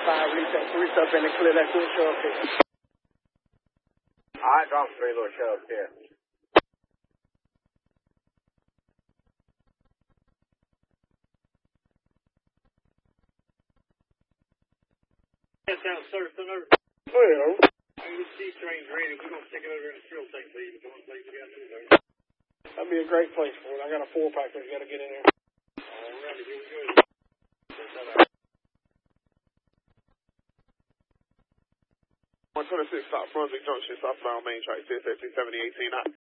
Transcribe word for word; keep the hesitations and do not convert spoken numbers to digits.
five, release that grease up in and clear that good show up here. All right, drop three little show up here. That's down surf and over. Well, The C-train's ready. We're going to stick it over in the drill tank, please. The one place we got to do there. that'd be a great place for it. I got a four-pack that's got to get in there. All right, here we go. one twenty-six South Brunswick Junction, southbound main track, C S A two seventy eighteen.